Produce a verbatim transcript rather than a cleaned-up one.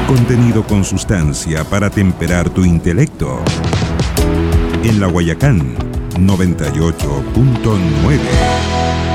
Contenido con sustancia para temperar tu intelecto. En la Guayacán noventa y ocho punto nueve.